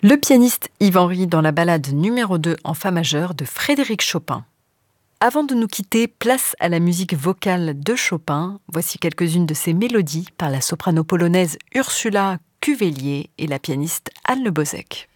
Le pianiste Yves Henry dans la ballade numéro 2 en fa majeur de Frédéric Chopin. Avant de nous quitter, place à la musique vocale de Chopin. Voici quelques-unes de ses mélodies par la soprano polonaise Ursula Cuvelier et la pianiste Anne Le Bozek.